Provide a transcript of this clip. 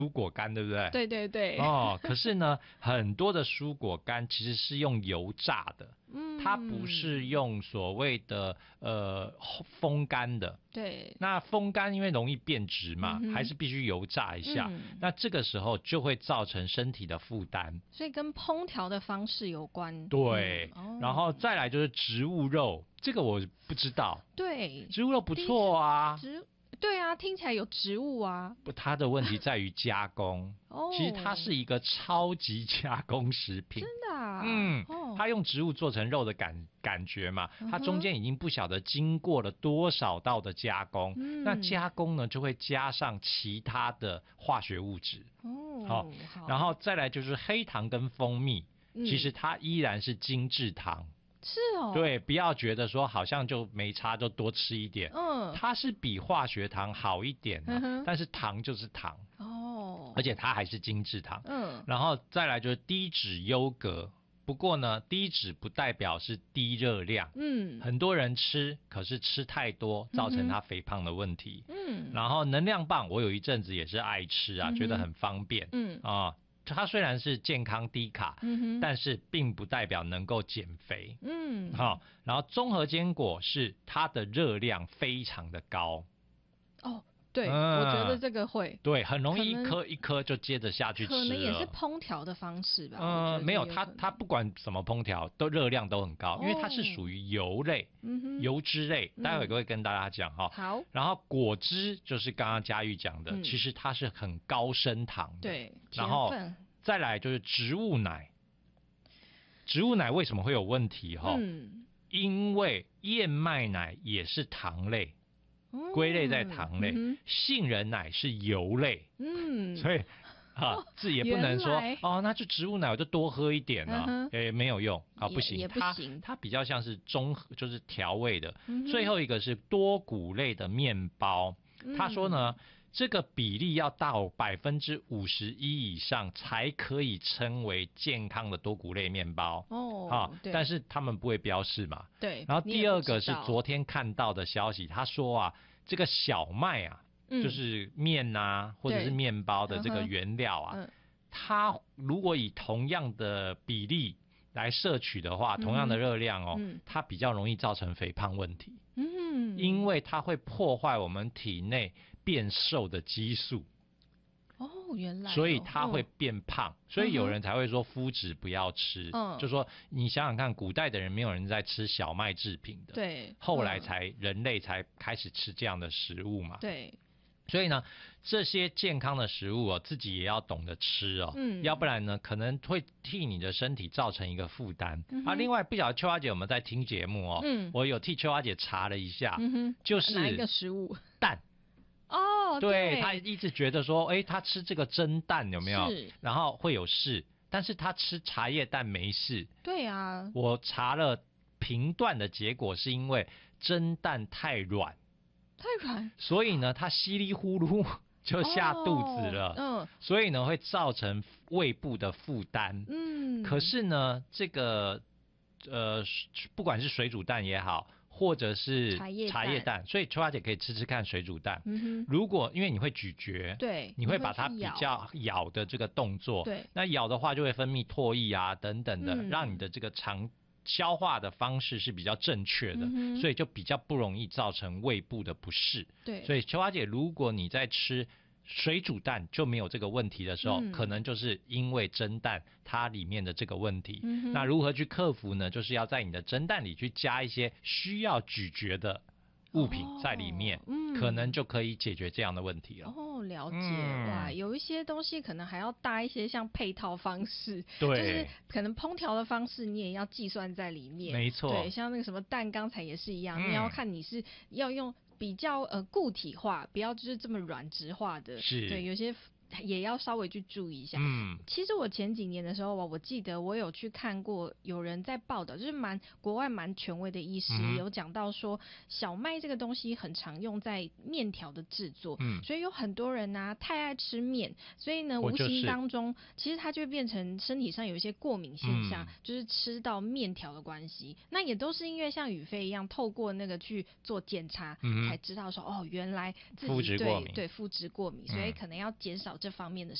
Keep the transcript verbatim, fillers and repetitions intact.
蔬果干，对不对？ 对对对。 哦，可是呢，很多的蔬果干其实是用油炸的，嗯，它不是用所谓的呃风干的。 对。 那风干因为容易变质嘛，嗯、还是必须油炸一下、嗯。那这个时候就会造成身体的负担。 所以跟烹调的方式有关。 对、 嗯哦， 然后再来就是植物肉，这个我不知道。 对， 植物肉不错啊。 植对啊，听起来有植物啊。 不，它的问题在于加工。哦，其实它是一个超级加工食品。 真的啊？ 嗯， 哦、 它用植物做成肉的感感觉嘛，它中间已经不晓得经过了多少道的加工。嗯、那加工呢，就会加上其他的化学物质。哦，好，然后再来就是黑糖跟蜂蜜，嗯、其实它依然是精制糖。 是哦， 对，不要觉得说好像就没差，就多吃一点。嗯，它是比化学糖好一点、啊嗯、但是糖就是糖哦，而且它还是精制糖。嗯，然后再来就是低脂优格，不过呢，低脂不代表是低热量。嗯，很多人吃，可是吃太多，造成他肥胖的问题。嗯，然后能量棒，我有一阵子也是爱吃啊，嗯、觉得很方便。嗯啊。它虽然是健康低卡、嗯，但是并不代表能够减肥。嗯，好，然后综合坚果是它的热量非常的高。 哦，对、嗯，我觉得这个会。 对，很容易一颗一颗就接着下去吃了。 可能也是烹调的方式吧。 嗯，没有，它它不管什么烹调，都热量都很高，哦、因为它是属于油类、嗯、油脂类。待会会跟大家讲哈、 嗯。好。 然后果汁就是刚刚佳玉讲的、嗯，其实它是很高升糖的。 对， 然后再来就是植物奶。植物奶为什么会有问题哈？嗯，因为燕麦奶也是糖类。归类在糖类、嗯，杏仁奶是油类，嗯，所以啊，这、哦、也不能说哦，那就植物奶我就多喝一点啊，嗯、诶没有用啊，不行， 也不行， 它它比较像是中和，就是调味的、嗯。最后一个是多谷类的面包，嗯、他说呢，这个比例要到百分之五十一以上才可以称为健康的多谷类面包哦，啊，但是他们不会标示嘛， 对。 然后第二个是昨天看到的消息，他说啊，这个小麦啊，嗯、就是面啊或者是面包的这个原料啊，嗯、它如果以同样的比例来摄取的话，嗯、同样的热量哦、嗯，它比较容易造成肥胖问题。嗯，因为它会破坏我们体内变瘦的激素。 哦，原来、哦。 所以它会变胖、嗯，所以有人才会说麸质不要吃。嗯，就说你想想看，古代的人没有人在吃小麦制品的。 对。 后来才、嗯、人类才开始吃这样的食物嘛。 对。 所以呢，这些健康的食物哦，自己也要懂得吃哦，嗯，要不然呢，可能会替你的身体造成一个负担、嗯。啊，另外不晓得秋花姐有没有在听节目哦？嗯，我有替秋花姐查了一下，嗯哼，就是哪一个食物？ 蛋。 哦， 对，他一直觉得说，哎，他吃这个蒸蛋有没有？是，然后会有事，但是他吃茶叶蛋没事。 对啊， 我查了评断的结果是因为蒸蛋太软。 太软， 所以呢，它稀里呼噜就下肚子了，嗯、哦，所以呢会造成胃部的负担，嗯，可是呢，这个呃，不管是水煮蛋也好，或者是茶叶 蛋, 茶叶蛋，所以秋花姐可以吃吃看水煮蛋，嗯哼，如果因为你会咀嚼， 对， 你会把它比较咬的这个动作，对，那咬的话就会分泌唾液啊等等的，嗯、让你的这个肠。消化的方式是比较正确的、嗯，所以就比较不容易造成胃部的不适。对，所以秋花姐，如果你在吃水煮蛋就没有这个问题的时候、嗯，可能就是因为蒸蛋它里面的这个问题、嗯。那如何去克服呢？就是要在你的蒸蛋里去加一些需要咀嚼的物品在里面、哦嗯，可能就可以解决这样的问题了。 哦，了解、嗯、哇，有一些东西可能还要搭一些像配套方式， 对， 就是可能烹调的方式你也要计算在里面。 没错， 对，像那个什么蛋，刚才也是一样，嗯、你要看你是要用比较呃固体化，不要就是这么软质化的。是，对，有些。也要稍微去注意一下。嗯，其实我前几年的时候，我记得我有去看过有人在报道，就是蛮国外蛮权威的医师、嗯、有讲到说，小麦这个东西很常用在面条的制作，嗯，所以有很多人啊太爱吃面，所以呢无形当中其实它就会变成身体上有一些过敏现象、嗯，就是吃到面条的关系。那也都是因为像宇飞一样，透过那个去做检查，嗯、才知道说哦，原来自己肤质过敏， 对对肤质过敏，所以可能要减少这方面的